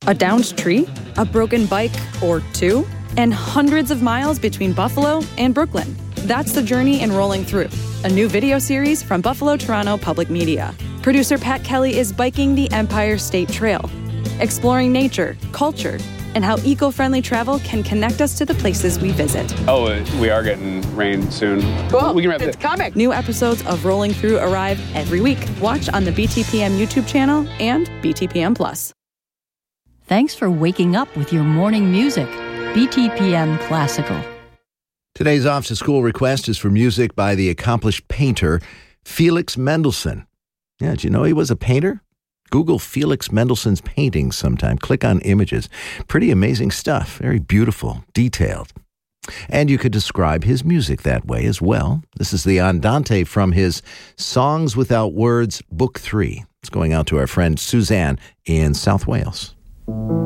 A downed tree? A broken bike or two? And hundreds of miles between Buffalo and Brooklyn. That's the journey in Rolling Through, a new video series from Buffalo Toronto Public Media. Producer Pat Kelly is biking the Empire State Trail, exploring nature, culture, and how eco-friendly travel can connect us to the places we visit. Oh, we are getting rain soon. Cool. We can wrap it's coming. New episodes of Rolling Through arrive every week. Watch on the BTPM YouTube channel and BTPM Plus. Thanks for waking up with your morning music. BTPM Classical. Today's off-to-school request is for music by the accomplished painter Felix Mendelssohn. Yeah, did you know he was a painter? Google Felix Mendelssohn's paintings sometime. Click on images. Pretty amazing stuff. Very beautiful, detailed. And you could describe his music that way as well. This is the Andante from his Songs Without Words, Book 3. It's going out to our friend Suzanne in South Wales.